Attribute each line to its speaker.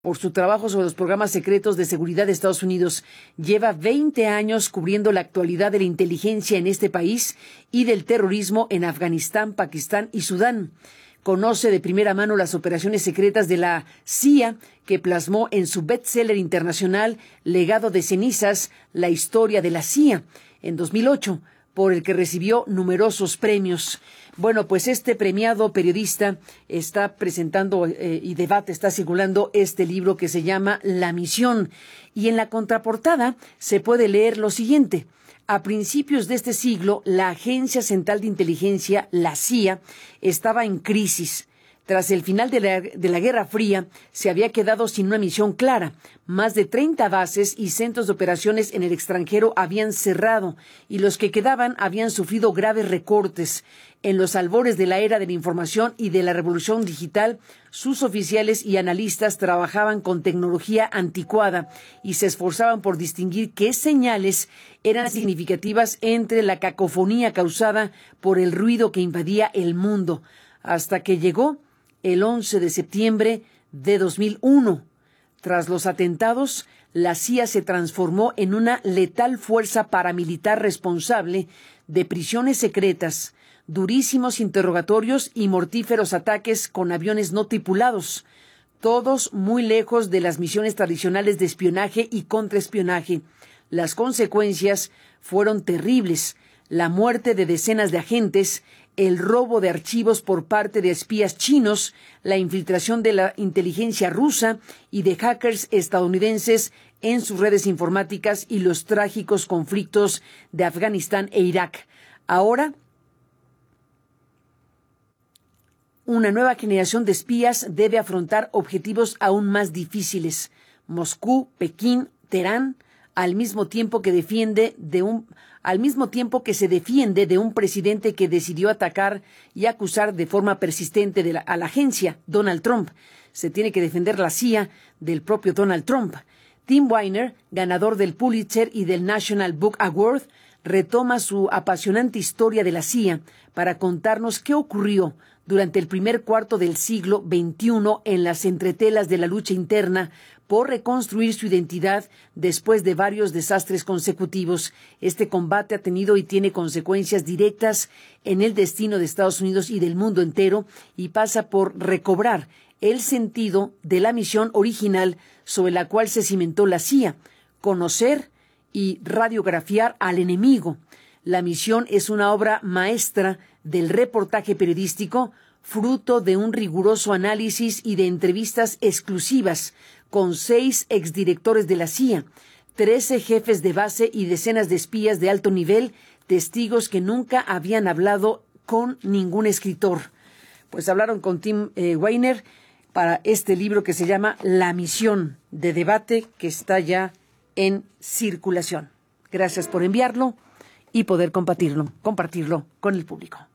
Speaker 1: por su trabajo sobre los programas secretos de seguridad de Estados Unidos. Lleva 20 años cubriendo la actualidad de la inteligencia en este país y del terrorismo en Afganistán, Pakistán y Sudán. Conoce de primera mano las operaciones secretas de la CIA, que plasmó en su bestseller internacional Legado de cenizas, la historia de la CIA, en 2008, por el que recibió numerosos premios. Bueno, pues este premiado periodista está presentando está circulando este libro que se llama La Misión. Y en la contraportada se puede leer lo siguiente. A principios de este siglo, la Agencia Central de Inteligencia, la CIA, estaba en crisis. Tras el final de la Guerra Fría, se había quedado sin una misión clara. Más de 30 bases y centros de operaciones en el extranjero habían cerrado y los que quedaban habían sufrido graves recortes. En los albores de la era de la información y de la revolución digital, sus oficiales y analistas trabajaban con tecnología anticuada y se esforzaban por distinguir qué señales eran significativas entre la cacofonía causada por el ruido que invadía el mundo, hasta que llegó el 11 de septiembre de 2001. Tras los atentados, la CIA se transformó en una letal fuerza paramilitar responsable de prisiones secretas, durísimos interrogatorios y mortíferos ataques con aviones no tripulados, todos muy lejos de las misiones tradicionales de espionaje y contraespionaje. Las consecuencias fueron terribles: la muerte de decenas de agentes, el robo de archivos por parte de espías chinos, la infiltración de la inteligencia rusa y de hackers estadounidenses en sus redes informáticas y los trágicos conflictos de Afganistán e Irak. Ahora, una nueva generación de espías debe afrontar objetivos aún más difíciles. Moscú, Pekín, Teherán, al mismo tiempo que se defiende de un presidente que decidió atacar y acusar de forma persistente a la agencia, Donald Trump. Se tiene que defender la CIA del propio Donald Trump. Tim Weiner, ganador del Pulitzer y del National Book Award, retoma su apasionante historia de la CIA para contarnos qué ocurrió durante el primer cuarto del siglo XXI en las entretelas de la lucha interna por reconstruir su identidad después de varios desastres consecutivos. Este combate ha tenido y tiene consecuencias directas en el destino de Estados Unidos y del mundo entero, y pasa por recobrar el sentido de la misión original sobre la cual se cimentó la CIA: conocer y radiografiar al enemigo. La Misión es una obra maestra del reportaje periodístico, fruto de un riguroso análisis y de entrevistas exclusivas con 6 exdirectores de la CIA, 13 jefes de base y decenas de espías de alto nivel, testigos que nunca habían hablado con ningún escritor. Pues hablaron con Tim Weiner para este libro que se llama La Misión, de debate, que está ya en circulación. Gracias por enviarlo y poder compartirlo con el público.